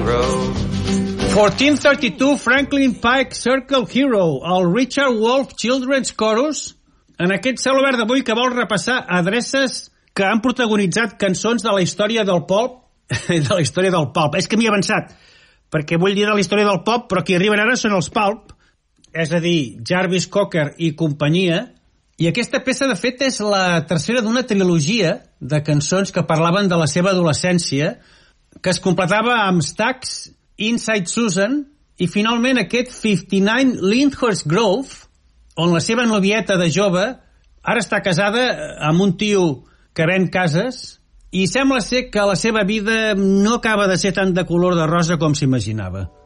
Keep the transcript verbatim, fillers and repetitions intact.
hero. fourteen thirty-two Franklin Pike Circle Hero, el Richard Wolf Children's Chorus, en aquest cel obert d'avui que vol repassar adreces que han protagonitzat cançons de la història del pop, de la història del pop. És que m'hi he avançat, perquè vull dir de la història del pop, però qui arriben ara són els Pulp, és a dir, Jarvis Cocker i companyia, i aquesta peça, de fet, és la tercera d'una trilogia de cançons que parlaven de la seva adolescència, que es completava amb Stax, Inside Susan, i finalment aquest fifty-nine Lyndhurst Grove, on la seva novieta de jove ara està casada amb un tio que ven cases, i sembla ser que la seva vida no acaba de ser tant de color de rosa com s'imaginava.